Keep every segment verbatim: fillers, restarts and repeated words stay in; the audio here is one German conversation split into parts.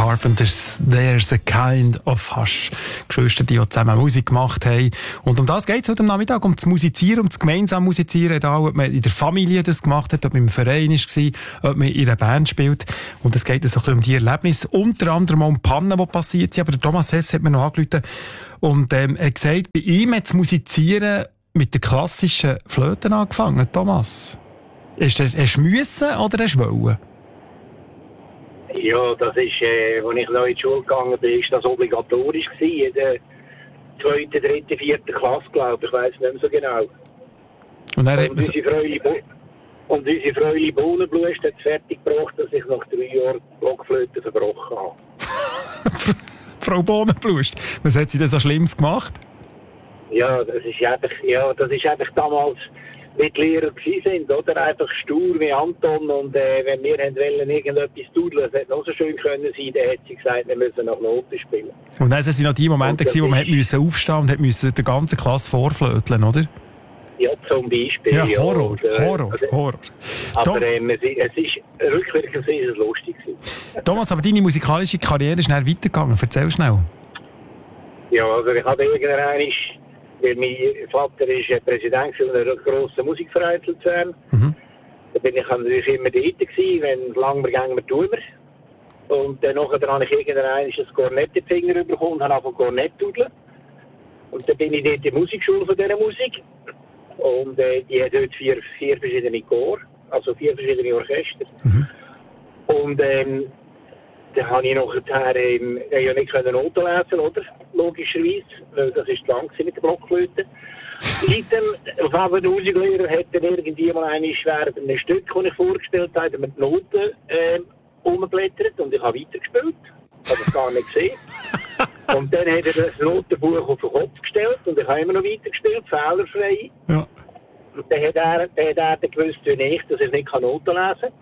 Carpenters, There's a Kind of Hush. Geschwister, die auch zusammen Musik gemacht haben. Und um das geht es heute am Nachmittag, um das Musizieren, um das gemeinsam Musizieren, egal, ob man in der Familie das gemacht hat, ob man im Verein war, ob man in einer Band spielt. Und es geht so ein bisschen um die Erlebnisse, unter anderem auch um Pannen, die passiert sind. Aber der Thomas Hess hat mir noch angerufen und ähm, er hat gesagt, bei ihm hat das Musizieren mit der klassischen Flöte angefangen. Thomas, hast du, hast du müssen oder hast du wollen? Ja, das ist, äh, als ich noch in die Schule gegangen bin, ist das obligatorisch gewesen. In der zweiten, dritten, vierten Klasse, glaube ich, ich weiss nicht mehr so genau. Und, dann und unsere Freude Bo- und unsere Freude Bohnenblust hat es fertig gebracht, dass ich nach drei Jahren Blockflöte verbrochen habe. Frau Bohnenblust, was hat sie denn so Schlimmes gemacht? Ja, das ist einfach, ja, das ist einfach damals, wie die Lehrer gewesen sind, oder? Einfach stur wie Anton. Und äh, wenn wir wollen, irgendetwas dudeln, das hätte noch so schön können sein, dann hätte sie gesagt, wir müssen nach Noten spielen. Und dann sind noch die Momente gewesen, wo man hat müssen aufstehen und hat müssen der ganzen Klasse vorflöteln, oder? Ja, zum Beispiel. Ja, Horror, ja, und, äh, Horror, also, Horror. Aber ähm, es, es ist, rückwirkend ist es lustig gewesen. Thomas, aber deine musikalische Karriere ist schnell weitergegangen. Erzähl schnell. Ja, also ich habe irgendwann, weil mein Vater ist Präsident einer grossen Musikverein zu Luzern. Mhm. Da bin ich natürlich immer dort gewesen, wenn es lang wir gehen, wir tun wir. Und dann nachher habe ich irgendwann ein Kornett in den Finger bekommen und habe angefangen Kornett zu dudeln. Und dann bin ich dort in der Musikschule von dieser Musik. Und äh, die hat dort vier, vier verschiedene Chor, also vier verschiedene Orchester. Mhm. Und ähm, dann habe ich nachher ähm, ja nicht Noten lesen, oder? Logischerweise, weil das ist zu lang mit der Blockflöte. Leider, auf der Musiklehrer hat dann irgendwie mal eine während einem Stück, das ich vorgestellt habe, mit Noten ähm, umblättert und ich habe weitergespielt. Ich habe das gar nicht gesehen. Und dann hat er das Notenbuch auf den Kopf gestellt und ich habe immer noch weitergespielt, fehlerfrei. Ja. Und dann hat er, dann hat er gewusst, wie ich, dass ich nicht Noten lesen kann.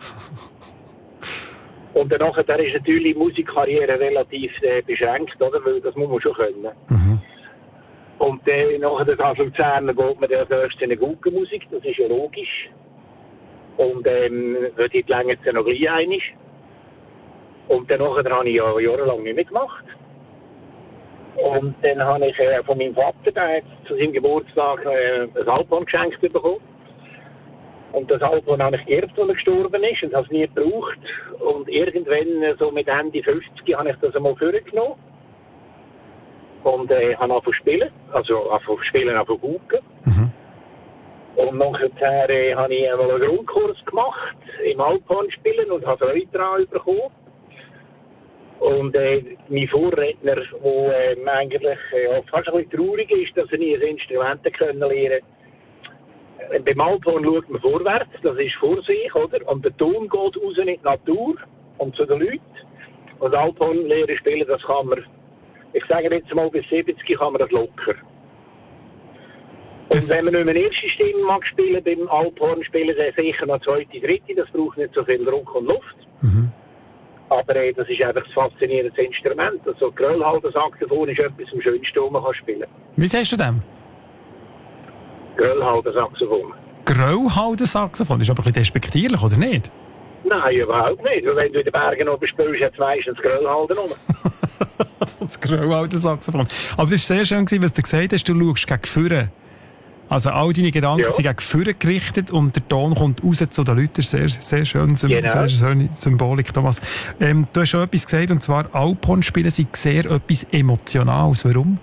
Und danach da ist natürlich die Musikkarriere relativ äh, beschränkt, oder? Weil das muss man schon können. Mhm. Und dann nachher als Luzerner geht man dann erst in eine gute Musik, das ist ja logisch. Und ähm, dort länger es noch gleich einig. Und dann nachher habe ich ja jahrelang nicht mehr gemacht. Und dann habe ich äh, von meinem Vater, der hat zu seinem Geburtstag äh, ein Alphorn geschenkt bekommen. Und das Alphorn habe ich geerbt, als er gestorben ist, und habe es nie gebraucht. Und irgendwann, so mit Ende fünfzig, habe ich das einmal vorgenommen. Und äh, habe angefangen zu spielen, also angefangen zu spielen, angefangen zu gucken. Mhm. Und nachher äh, habe ich einmal einen Grundkurs gemacht, im Alphorn spielen, und habe Freude daran bekommen. Und äh, mein Vorredner, der äh, eigentlich äh, fast ein bisschen traurig ist, dass er nie ein Instrument können lernen konnte. Beim Alphorn schaut man vorwärts, das ist vor sich, oder? Und der Ton geht raus in die Natur und zu den Leuten. Und Alphorn lernen spielen, das kann man, ich sage jetzt mal, bis siebzig kann man das locker. Und wenn man nicht mehr eine erste Stimme mag spielen, beim Alphorn spielen, dann sicher noch zweite, dritte, das braucht nicht so viel Druck und Luft. Mhm. Aber äh, das ist einfach ein faszinierendes Instrument. Also Gröllhalter-Saxophon ist etwas am schönsten, was man kann spielen kann. Wie sagst du dem? Gröllhalter-Saxophon. Gröllhalter-Saxophon? Das ist aber ein bisschen despektierlich, oder nicht? Nein, überhaupt nicht. Wenn du in den Bergen oben spielst, hat es meistens Gröllhalter rum. Das Gröllhalter-Saxophon. Aber das war sehr schön, was du gesagt hast, du schaust gegen vorne. Also all deine Gedanken ja. sind gegen vorne gerichtet und der Ton kommt raus zu den Leuten. Das ist sehr, sehr schön, genau. Sehr schöne Symbolik, Thomas. Ähm, du hast schon etwas gesagt, und zwar Alphorn spielen sind sehr etwas Emotionales. Warum?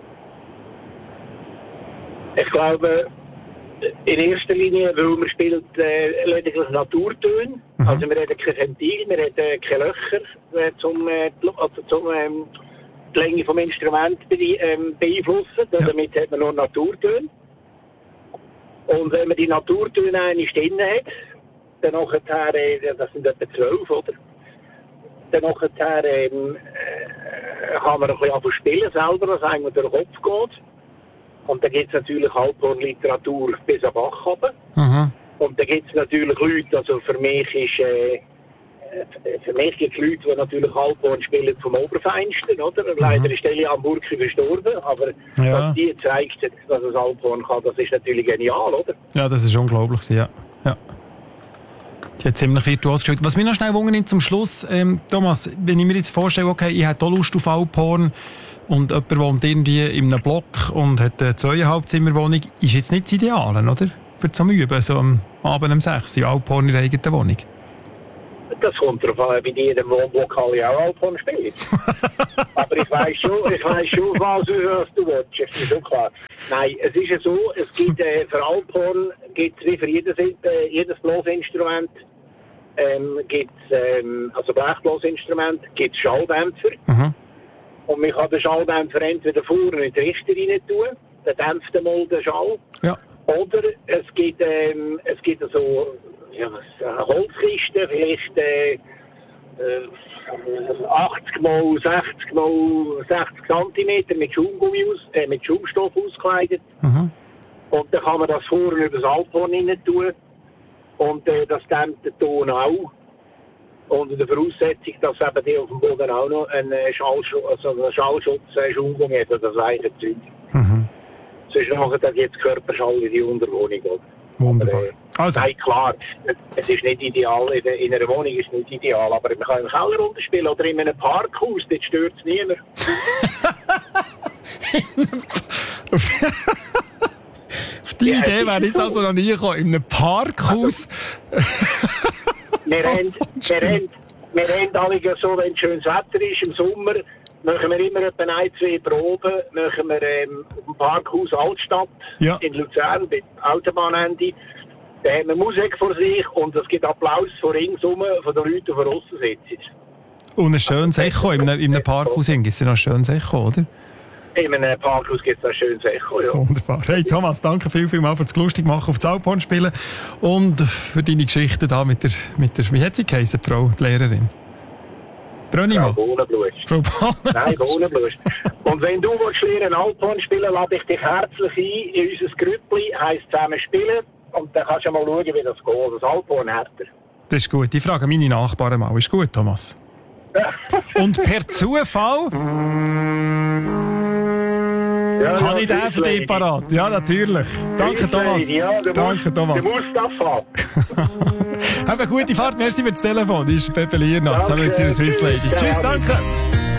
Ich glaube, in erster Linie, weil man spielt äh, lediglich Naturtöne. Mhm. Also wir haben kein Ventil, wir haben keine Löcher äh, zum, äh, also zum ähm, die Länge des Instruments be ähm, beeinflussen. Ja. Damit hat man nur Naturtöne. Und wenn man die Naturtöne eine Stimme hat, dann nachher, äh, das sind etwa zwölf, oder? Dann nachher ähm, äh, kann man ein bisschen anfangen spielen selber, was einem durch den Kopf geht. Und dann gibt es natürlich Alphorn-Literatur bis an Bach runter. Mhm. Und dann gibt es natürlich Leute, also für mich ist, äh, für mich gibt es Leute, die natürlich Alphorn spielen vom Oberfeinsten, oder? Mhm. Leider ist Elia Burki verstorben, aber ja. was die zeigt, dass es Alphorn kann, das ist natürlich genial, oder? Ja, das ist unglaublich, ja. ja. Die hat ziemlich virtuos gespielt. Was mich noch schnell wundert zum Schluss, ähm, Thomas, wenn ich mir jetzt vorstelle, okay, ich hätte auch Lust auf Alphorn und jemand wohnt irgendwie in einem Block und hat eine zweieinhalb Zimmerwohnung, ist jetzt nicht das Ideale, oder? Für zum Üben, so am Abend um sechs, Alphorn in der eigenen Wohnung. Das kommt darauf an, wie in jedem Wohnblock alle auch Alphorn spielen. Aber ich weiss schon, ich weiss schon, was, was du willst. Das ist schon klar. Nein, es ist ja so, es gibt äh, für Alphorn, gibt es wie für jedes, äh, jedes Blasinstrument, ähm, gibt's, ähm, also Blechblasinstrument, gibt es Schalldämpfer. Mhm. Und man kann den Schalldämpfer entweder vorne in die Richter rein tun, dann dämpft mal den Schall. Ja. Oder es gibt, ähm, es gibt so, ja, eine Holzkiste, vielleicht äh, äh, achtzig mal sechzig mal sechzig Zentimeter mit Schaumgummi aus, äh, mit Schaumstoff ausgekleidet. Mhm. Und dann kann man das vorne über das Alphorn rein tun. Und äh, das dämmt den Ton auch. Unter der Voraussetzung, dass eben die auf dem Boden auch noch einen Schallschutz, also einen Schallschutz, äh, Schaumgummi hat, oder das weiche Zeug. Mhm. Sonst machen dann jetzt Körperschall in die Unterwohnung. Oder? Wunderbar. Aber, äh, also. Nein, klar, es ist nicht ideal, in, in einer Wohnung ist es nicht ideal, aber man kann im Keller runterspielen oder in einem Parkhaus, dort stört es niemand. Auf die ja, Idee wäre jetzt so. Also noch nie gekommen, in einem Parkhaus. wir haben, wir haben, wir haben alle so, wenn schönes Wetter ist, im Sommer, machen wir immer etwa ein, zwei Proben, machen wir ähm, auf dem Parkhaus Altstadt ja. in Luzern, bei Autobahnende. Da haben wir Musik vor sich und es gibt Applaus von ringsum von den Leuten, die auf der Rosse sitzen. Und ein schönes Echo in einem, in einem Parkhaus gibt es ja noch ein schönes Echo, oder? In einem Parkhaus gibt es ein schönes Echo, ja. Wunderbar. Hey Thomas, danke viel, viel mal für das lustig machen auf das Alphorn spielen und für deine Geschichte da mit der, mit der, wie hat sie geheißen, Frau, die Lehrerin? Brönnimann? Frau Bohnenblust. Frau Bohnenblust. Nein, Bohnenblust. Und wenn du willst lernen Alphorn spielen, lade ich dich herzlich ein in unser Grüppli, heisst zusammen spielen und dann kannst du mal schauen, wie das geht. Das Alphorn härter. Das ist gut. Ich frage meine Nachbarn mal. Ist gut, Thomas? Und per Zufall ja, habe ich den für dich parat. Ja, natürlich. Danke, Thomas. Ja, Danke, Thomas. Du musst das Have eine gute Fahrt. Merci für das Telefon. Das ist Pepe Lierna. Zusammen mit seiner Swiss Lady. Tschüss, danke.